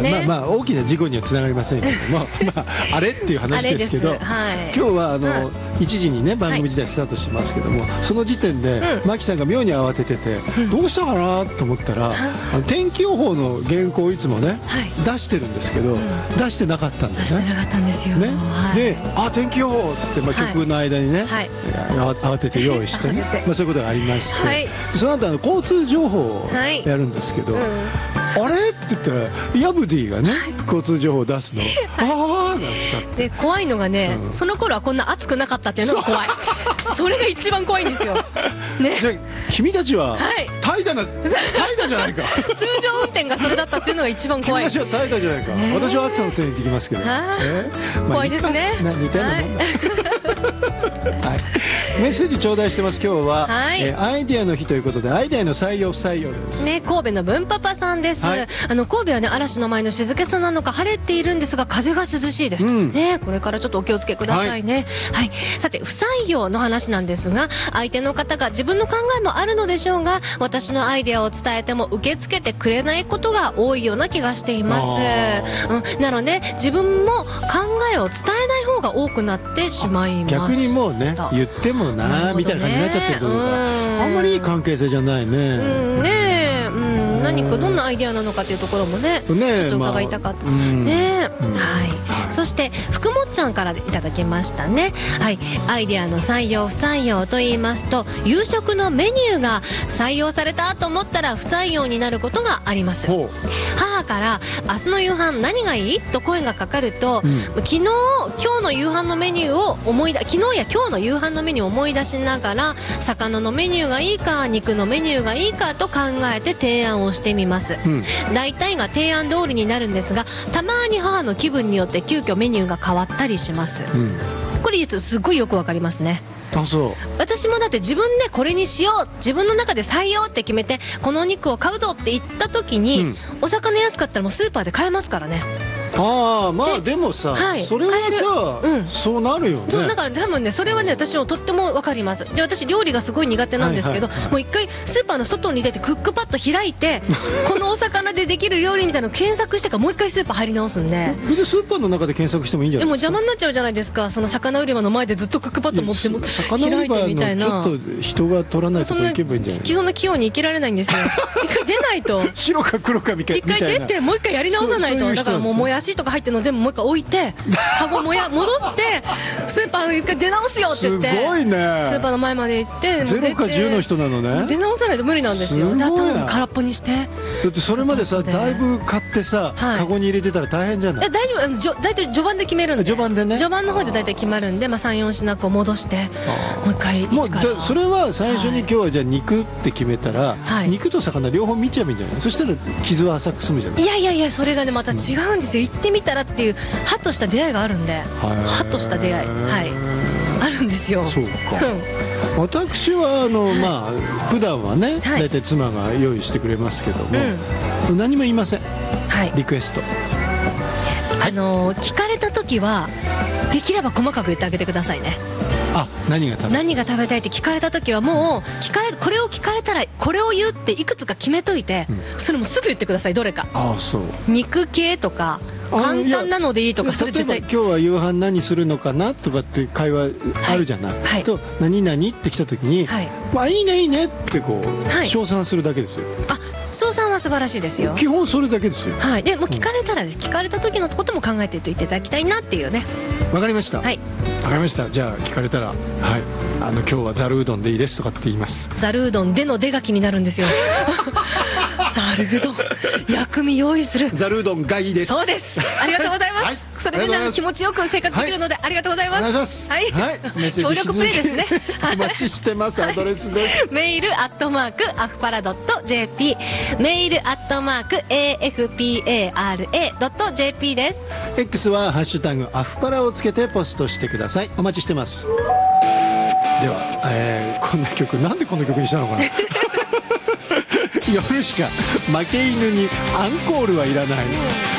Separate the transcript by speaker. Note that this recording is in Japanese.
Speaker 1: ね。
Speaker 2: まあ大きな事故にはつながりませんけどもあれっていう話ですけど、
Speaker 1: はい、
Speaker 2: 今日は1時にね番組自体スタートしますけども、その時点でマキさんが妙に慌ててて、どうしたかなと思ったら、天気予報の原稿をいつもね、出してるんですけど、出してなかったんですね。
Speaker 1: 出してなかったんですよ。
Speaker 2: で、天気予報っつって、曲の間にね、慌てて用意してね、そういうことがありまして、その後交通情報をやるんですけど、あれって言ったらヤブディがね交通情報を出すの、なんですか
Speaker 1: で怖いのがね、その頃はこんな暑くなかったっていうのが怖いそれが一番怖いんですよね。
Speaker 2: じゃあ君たちは怠惰じゃないか
Speaker 1: 通常運転がそれだったっていうのが一番怖い。
Speaker 2: 君たちは怠惰じゃないか、私は暑さの点に行ってきますけど、
Speaker 1: 怖いですね。
Speaker 2: 似たようなもんだメッセージ頂戴してます。今日は、アイデアの日ということで、アイデアの採用不採用です
Speaker 1: ね。神戸の文パパさんです。神戸はね嵐の前の静けさなのか晴れているんですが風が涼しいです、ね。これからちょっとお気をつけくださいね。さて不採用の話なんですが、相手の方が自分の考えもあるのでしょうが、私のアイデアを伝えても受け付けてくれないことが多いような気がしています。なので自分も考えを伝えない方が多くなってしまいます。
Speaker 2: 逆にもうね言ってもなみたいな感じになっちゃってるところがあんまりいい関係性じゃないね。
Speaker 1: 何かどんなアイデアなのかというところもね、ちょっと伺いたかったね。そして福もっちゃんからいただきましたね。アイデアの採用不採用と言いますと、夕食のメニューが採用されたと思ったら不採用になることがあります。母から明日の夕飯何がいいと声がかかると、昨日今日の夕飯のメニューを昨日や今日の夕飯のメニューを思い出しながら、魚のメニューがいいか肉のメニューがいいかと考えて提案をしてみます。大体が提案通りになるんですが、たまに母の気分によって急遽メニューが変わったりします。これすごいよくわかりますね。私もだって自分でこれにしよう、自分の中で採用って決めてこのお肉を買うぞって言った時に、お魚安かったらもうスーパーで買えますからね。
Speaker 2: でもさ、それはさ、そうなるよね。
Speaker 1: だから多分ね、それはね私もとっても分かります。で私料理がすごい苦手なんですけど、もう一回スーパーの外に出てクックパッド開いてこのお魚でできる料理みたいなの検索してからもう一回スーパー入り直すんで。
Speaker 2: 別にスーパーの中で検索してもいいんじゃないですか。
Speaker 1: でも邪魔になっちゃうじゃないですか。その魚売り場の前でずっとクックパッド持って
Speaker 2: 魚売り場のちょっと人が取らないとこ行けばいいんじゃない。
Speaker 1: そんな器用に生きられないんですよ一回出ないと
Speaker 2: 白か黒かみたいな。
Speaker 1: 一回出てもう一回やり直さないと。だからもうもやしとか入ってるの全部もう一回置いてカゴ戻してスーパーの一回出直すよって言って、
Speaker 2: すごいね。
Speaker 1: スーパーの前まで行って
Speaker 2: 0か10の人なのね。
Speaker 1: 出直さないと無理なんですよ。で頭も空っぽにして。
Speaker 2: だってそれまでさだいぶ買ってさ、カゴに入れてたら大変じゃない。
Speaker 1: 大丈夫、大体序盤で決めるんで。序盤でね、序盤の方で大体決まるんで、3、4品こう戻してもう一回一から。
Speaker 2: それは最初に今日はじゃあ肉って決めたら、肉と魚両方見ちゃえばいいんじゃない。そしたら傷は浅く済むじゃない。
Speaker 1: いやそれがねまた違うんですよ。行ってみたらっていうハッとした出会いがあるんで、ハッとした出会いあるんですよ。
Speaker 2: そうか。私は普段はね大体妻が用意してくれますけども、何も言いません。リクエスト
Speaker 1: 聞かれた時はできれば細かく言ってあげてくださいね。
Speaker 2: 何が
Speaker 1: 食べたいって聞かれた時はもうこれを聞かれたらこれを言うっていくつか決めといて、それもすぐ言ってください。どれか。肉系とか簡単なのでいいとか。それ絶対
Speaker 2: 今日は夕飯何するのかなとかって会話あるじゃない、と何々って来た時に、いいねいいねってこう称賛するだけですよ。
Speaker 1: 称賛は素晴らしいですよ。
Speaker 2: 基本それだけですよ。
Speaker 1: でも聞かれたら聞かれた時のことも考えておいていただきたいなっていうね。
Speaker 2: わかりました。わかりました。じゃあ聞かれたら今日はざるうどんでいいですとかって言います。
Speaker 1: ざるうどんでの出が気になるんですよざるうどん薬味用意する。
Speaker 2: ざるうどんがいいです。
Speaker 1: そうです。ありがとうございます。それで気持ちよく生活できるのでありがとうございます。
Speaker 2: お願いします。
Speaker 1: 協力プレイですね。
Speaker 2: お待ちしてます。アドレスです。
Speaker 1: メールアフパラ .jp、 メールAFPARA.jp です。
Speaker 2: X はハッシュタグアフパラをつけてポストしてください。お待ちしてます。では、こんな曲なんでこの曲にしたのかな夜しか負け犬にアンコールはいらない。